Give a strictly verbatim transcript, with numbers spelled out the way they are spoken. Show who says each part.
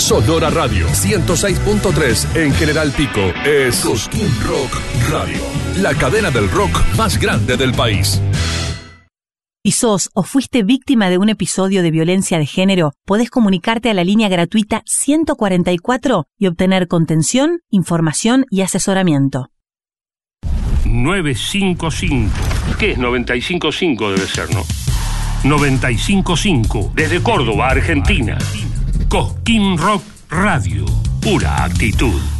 Speaker 1: Sonora Radio ciento seis punto tres en General Pico es Cosquín Rock Radio, la cadena del rock más grande del país.
Speaker 2: Si sos o fuiste víctima de un episodio de violencia de género, podés comunicarte a la línea gratuita ciento cuarenta y cuatro y obtener contención, información y asesoramiento.
Speaker 3: novecientos cincuenta y cinco. ¿Qué es noventa y cinco punto cinco? Debe ser, ¿no? noventa y cinco punto cinco. Desde Córdoba, Argentina. Cosquín Rock Radio. Pura actitud.